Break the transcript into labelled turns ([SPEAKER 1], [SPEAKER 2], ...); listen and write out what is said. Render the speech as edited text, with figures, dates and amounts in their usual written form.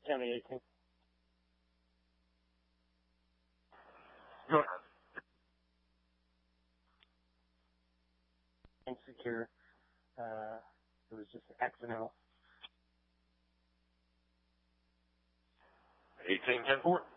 [SPEAKER 1] County 18.
[SPEAKER 2] Go ahead.
[SPEAKER 1] Insecure. It was just accidental.
[SPEAKER 2] 18-10-4.